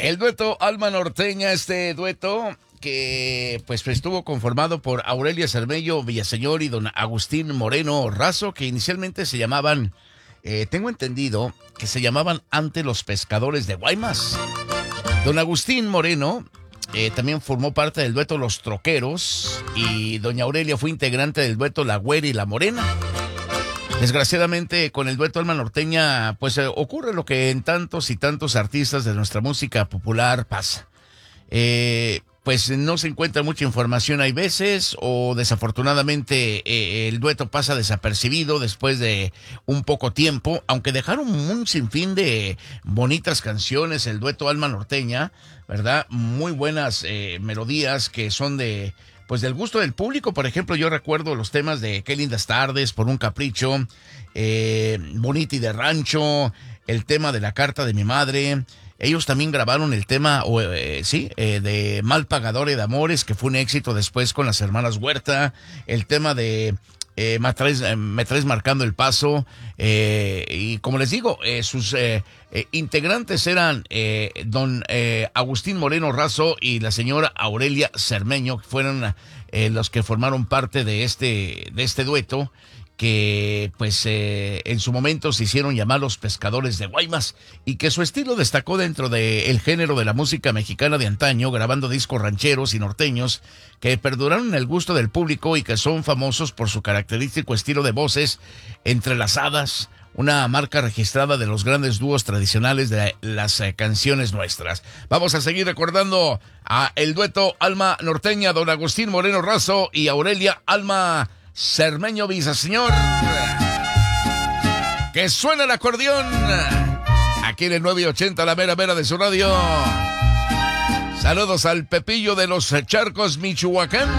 El dueto Alma Norteña, este dueto que pues estuvo conformado por Aurelia Cermeño Villaseñor y don Agustín Moreno Razo, que inicialmente se llamaban, tengo entendido, que se llamaban antes los Pescadores de Guaymas. Don Agustín Moreno también formó parte del dueto Los Troqueros y doña Aurelia fue integrante del dueto La Güera y La Morena. Desgraciadamente, con el dueto Alma Norteña, pues ocurre lo que en tantos y tantos artistas de nuestra música popular pasa. Pues no se encuentra mucha información hay veces, o desafortunadamente el dueto pasa desapercibido después de un poco tiempo, aunque dejaron un sinfín de bonitas canciones, el dueto Alma Norteña, ¿verdad? Muy buenas melodías que son de... pues del gusto del público. Por ejemplo, yo recuerdo los temas de Qué lindas tardes, Por un capricho, Bonita y de rancho, el tema de La carta de mi madre. Ellos también grabaron el tema, de Mal pagador de amores, que fue un éxito después con las hermanas Huerta. El tema de me traes marcando el paso. Y como les digo, sus integrantes eran don Agustín Moreno Razo y la señora Aurelia Cermeño, que fueron los que formaron parte de este dueto, que pues en su momento se hicieron llamar los Pescadores de Guaymas, y que su estilo destacó dentro del género de la música mexicana de antaño, grabando discos rancheros y norteños que perduraron en el gusto del público y que son famosos por su característico estilo de voces entrelazadas, una marca registrada de los grandes dúos tradicionales de las canciones nuestras. Vamos a seguir recordando a el dueto Alma Norteña, don Agustín Moreno Razo y Aurelia Alma Cermeño Villaseñor. Que suena el acordeón aquí en el 980, la mera mera de su radio. Saludos al Pepillo de los Charcos, Michoacán.